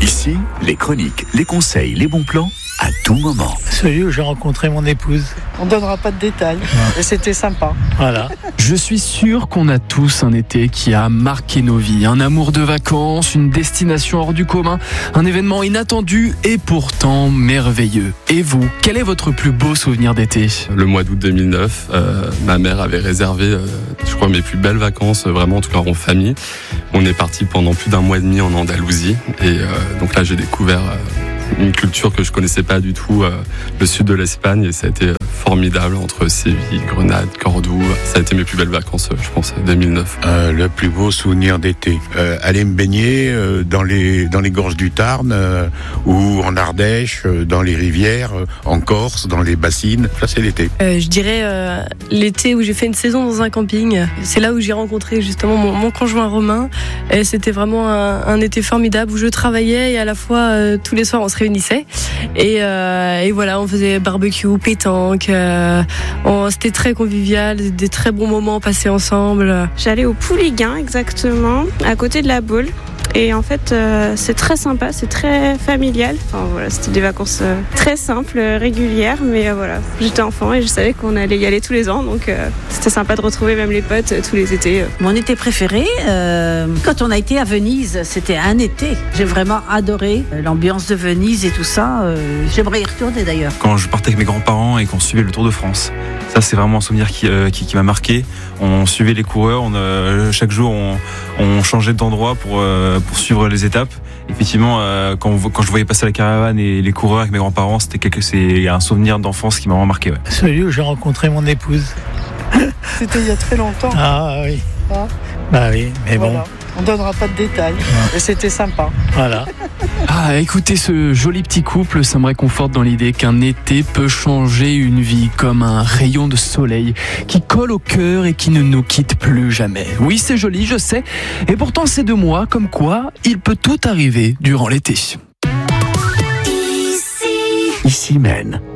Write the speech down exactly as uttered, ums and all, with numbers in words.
Ici, les chroniques, les conseils, les bons plans, à tout moment. Celui où j'ai rencontré mon épouse. On ne donnera pas de détails, mais c'était sympa. Voilà. Je suis sûr qu'on a tous un été qui a marqué nos vies. Un amour de vacances, une destination hors du commun, un événement inattendu et pourtant merveilleux. Et vous, quel est votre plus beau souvenir d'été ? Le mois d'août deux mille neuf, euh, ma mère avait réservé, euh, je crois, mes plus belles vacances, vraiment en tout cas en famille. On est parti pendant plus d'un mois et demi en Andalousie. Et euh, donc là, j'ai découvert euh, une culture que je connaissais pas du tout, euh, le sud de l'Espagne. Et ça a été euh, formidable entre Séville, Grenade, Cordoue. Ça a été mes plus belles vacances, je pense, deux mille neuf. Euh, le plus beau souvenir d'été. Euh, aller me baigner euh, dans les dans les gorges du Tarn euh, ou en Ardèche, euh, dans les rivières, euh, en Corse, dans les bassines. Ça, c'est l'été. Euh, je dirais euh, l'été où j'ai fait une saison dans un camping. C'est là où j'ai rencontré justement mon, mon conjoint Romain. Et c'était vraiment un, un été formidable où je travaillais et à la fois euh, tous les soirs on se réunissait. Et, euh, et voilà, on faisait barbecue, pétanque. Euh, on, c'était très convivial, des très bons moments passés ensemble. J'allais au Pouliguen exactement, à côté de la Baule. Et en fait, euh, c'est très sympa, c'est très familial. Enfin voilà, c'était des vacances euh, très simples, euh, régulières, mais euh, voilà, j'étais enfant et je savais qu'on allait y aller tous les ans, donc euh, c'était sympa de retrouver même les potes euh, tous les étés. Mon été préféré, euh, quand on a été à Venise, c'était un été. J'ai vraiment adoré l'ambiance de Venise et tout ça. Euh, j'aimerais y retourner d'ailleurs. Quand je partais avec mes grands-parents et qu'on suivait le Tour de France, ça c'est vraiment un souvenir qui, euh, qui, qui m'a marqué. On suivait les coureurs, on, euh, chaque jour on, on changeait d'endroit pour, euh, pour suivre les étapes. Effectivement, euh, quand, on, quand je voyais passer la caravane et les coureurs avec mes grands-parents, c'était quelque, c'est un souvenir d'enfance qui m'a vraiment marqué. Ouais. Celui où j'ai rencontré mon épouse. C'était il y a très longtemps. Ah oui. Ah. Bah oui, mais Voilà. bon. On ne donnera pas de détails, mais c'était sympa. Voilà. Ah, écoutez ce joli petit couple, ça me réconforte dans l'idée qu'un été peut changer une vie comme un rayon de soleil qui colle au cœur et qui ne nous quitte plus jamais. Oui, c'est joli, je sais, et pourtant c'est de moi comme quoi il peut tout arriver durant l'été. Ici mène.